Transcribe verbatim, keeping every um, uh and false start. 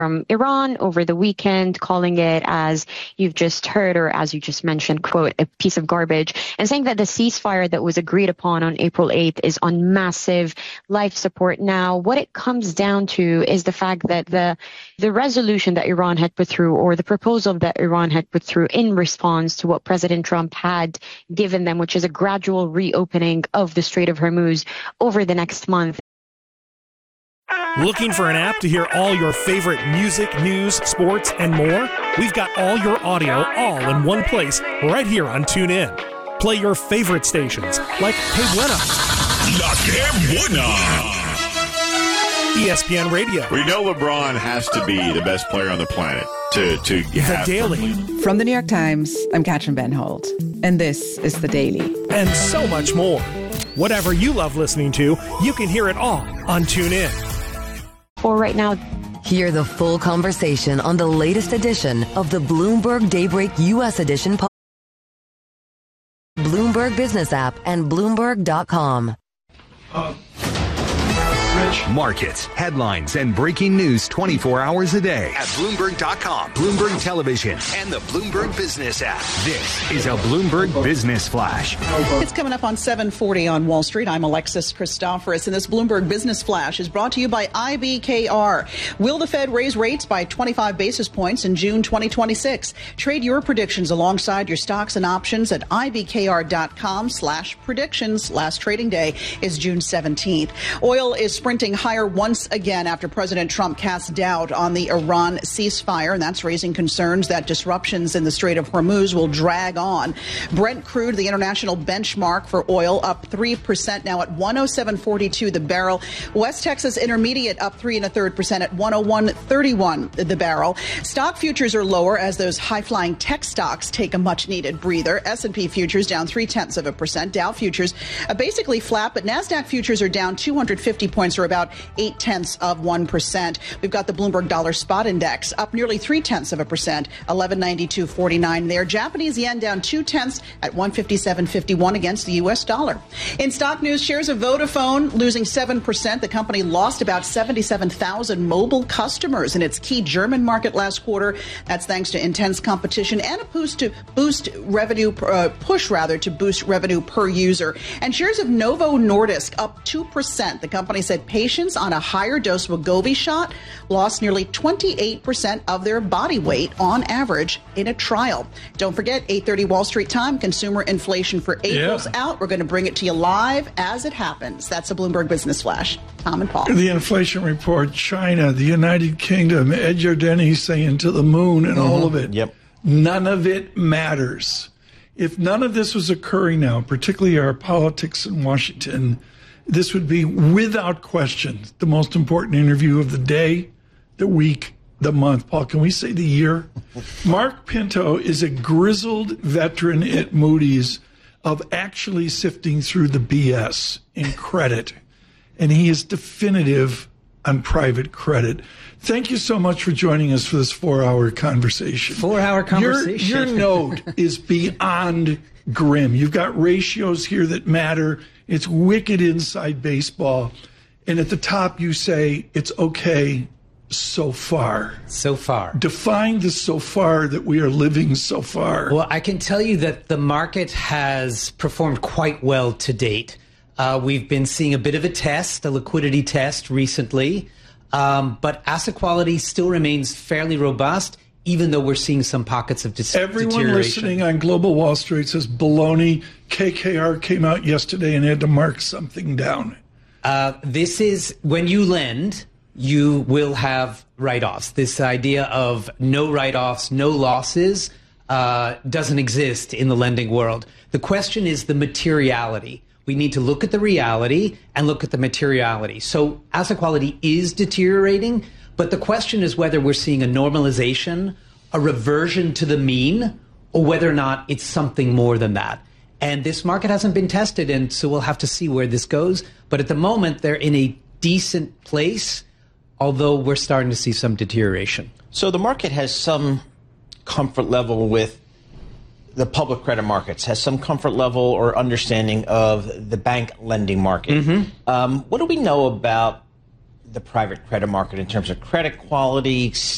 from Iran over the weekend, calling it, as you've just heard, or as you just mentioned, quote, a piece of garbage, and saying that the ceasefire that was agreed upon on April eighth is on massive life support. Now, what it comes down to is the fact that the the resolution that Iran had put through, or the proposal that Iran had put through in response to what President Trump had given them, which is a gradual reopening of the Strait of Hormuz over the next month. Looking for an app to hear all your favorite music, news, sports, and more? We've got all your audio all in one place right here on TuneIn. Play your favorite stations like Que Buena, La Que Buena, E S P N Radio. We know LeBron has to be the best player on the planet to, to The have Daily. From the New York Times, I'm Katrin Ben Holt, and this is The Daily. And so much more. Whatever you love listening to, you can hear it all on TuneIn. For right now, hear the full conversation on the latest edition of the Bloomberg Daybreak U S Edition po- Bloomberg Business app and Bloomberg dot com. Uh, Markets, headlines, and breaking news twenty-four hours a day at Bloomberg dot com, Bloomberg Television, and the Bloomberg Business app. This is a Bloomberg Business Flash. It's coming up on seven forty on Wall Street. I'm Alexis Christoforous, and this Bloomberg Business Flash is brought to you by I B K R. Will the Fed raise rates by twenty-five basis points in June twenty twenty-six? Trade your predictions alongside your stocks and options at I B K R dot com slash predictions. Last trading day is June seventeenth. Oil is sprinting higher once again after President Trump cast doubt on the Iran ceasefire, and that's raising concerns that disruptions in the Strait of Hormuz will drag on. Brent crude, the international benchmark for oil, up three percent now at one oh seven forty-two the barrel. West Texas Intermediate up three and a third percent at one oh one thirty-one the barrel. Stock futures are lower as those high-flying tech stocks take a much-needed breather. S and P futures down three-tenths of a percent. Dow futures are basically flat, but NASDAQ futures are down two hundred fifty points, or about eight tenths of one percent. We've got the Bloomberg Dollar Spot Index up nearly three tenths of a percent, eleven ninety-two forty-nine there. Japanese yen down two tenths at one fifty-seven fifty-one against the U S dollar. In stock news, shares of Vodafone losing seven percent. The company lost about seventy-seven thousand mobile customers in its key German market last quarter. That's thanks to intense competition and a boost to boost revenue, uh, push rather to boost revenue per user. And shares of Novo Nordisk up two percent. The company said patients on a higher dose Wegovy shot lost nearly twenty-eight percent of their body weight on average in a trial. Don't forget, eight thirty Wall Street time, consumer inflation for April's yeah. out. We're going to bring it to you live as it happens. That's a Bloomberg Business Flash. Tom and Paul. The inflation report, China, the United Kingdom, Ed Jordani saying to the moon and mm-hmm. all of it. Yep. None of it matters. If none of this was occurring now, particularly our politics in Washington, this would be, without question, the most important interview of the day, the week, the month. Paul, can we say the year? Mark Pinto is a grizzled veteran at Moody's of actually sifting through the B S in credit, and he is definitive on private credit. Thank you so much for joining us for this four-hour conversation. Four-hour conversation. Your, your note is beyond grim. You've got ratios here that matter. It's wicked inside baseball. And at the top, you say it's okay so far. So far. Define the so far that we are living so far. Well, I can tell you that the market has performed quite well to date. Uh, we've been seeing a bit of a test, a liquidity test recently, um, but asset quality still remains fairly robust, even though we're seeing some pockets of dis- Everyone deterioration. listening on Global Wall Street says baloney. K K R came out yesterday and had to mark something down. Uh, this is when you lend, you will have write-offs. This idea of no write-offs, no losses uh, doesn't exist in the lending world. The question is the materiality. We need to look at the reality and look at the materiality. So asset quality is deteriorating, but the question is whether we're seeing a normalization, a reversion to the mean, or whether or not it's something more than that. And this market hasn't been tested, and so we'll have to see where this goes. But at the moment, they're in a decent place, although we're starting to see some deterioration. So the market has some comfort level with the public credit markets, has some comfort level or understanding of the bank lending market. Mm-hmm. Um, what do we know about the private credit market in terms of credit quality,